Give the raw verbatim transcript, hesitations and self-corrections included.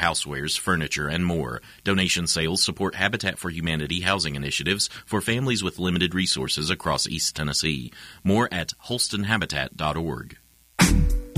housewares, furniture, and more. Donation sales support Habitat for Humanity housing initiatives for families with limited resources across East Tennessee. More at holston habitat dot org.